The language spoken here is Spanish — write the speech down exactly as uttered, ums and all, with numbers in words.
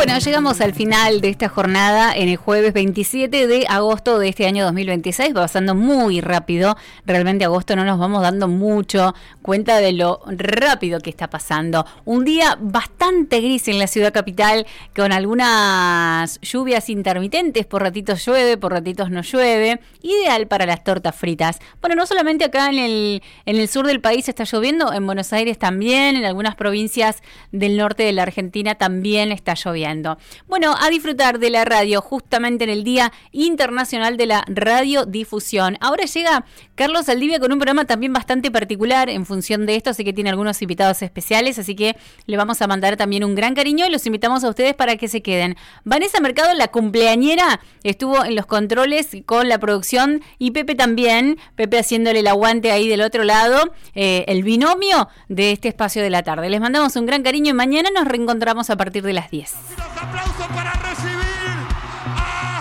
Bueno, llegamos al final de esta jornada en el jueves veintisiete de agosto de este año dos mil veintiséis, va pasando muy rápido, realmente agosto no nos vamos dando mucho cuenta de lo rápido que está pasando. Un día bastante gris en la ciudad capital, con algunas lluvias intermitentes, por ratitos llueve, por ratitos no llueve, ideal para las tortas fritas. Bueno, no solamente acá en el, en el sur del país está lloviendo, en Buenos Aires también, en algunas provincias del norte de la Argentina también está lloviendo. Bueno, a disfrutar de la radio justamente en el Día Internacional de la Radiodifusión. Ahora llega Carlos Saldivia con un programa también bastante particular en función de esto, así que tiene algunos invitados especiales, así que le vamos a mandar también un gran cariño y los invitamos a ustedes para que se queden. Vanessa Mercado, la cumpleañera, estuvo en los controles con la producción y Pepe también, Pepe haciéndole el aguante ahí del otro lado, eh, el binomio de este espacio de la tarde. Les mandamos un gran cariño y mañana nos reencontramos a partir de las diez. Aplausos para recibir